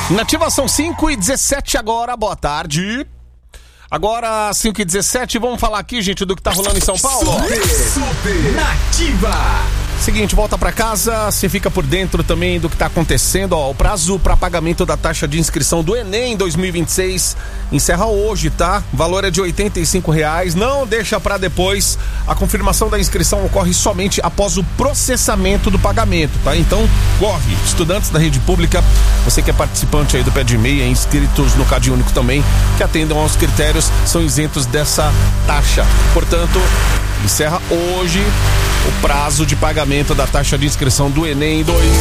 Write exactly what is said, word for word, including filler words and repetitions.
Nativa são cinco e dezessete agora, boa tarde. Agora, cinco e dezessete, vamos falar aqui, gente, do que tá rolando em São Paulo. Super, super Nativa. Seguinte, volta pra casa, você fica por dentro também do que tá acontecendo, ó. O prazo para pagamento da taxa de inscrição do Enem dois mil e vinte e seis encerra hoje, tá? O valor é de oitenta e cinco reais, não deixa pra depois. A confirmação da inscrição ocorre somente após o processamento do pagamento, tá? Então, corre. Estudantes da rede pública, você que é participante aí do Pé de Meia, inscritos no Cade Único também, que atendam aos critérios, são isentos dessa taxa. Portanto, encerra hoje o prazo de pagamento da taxa de inscrição do Enem dois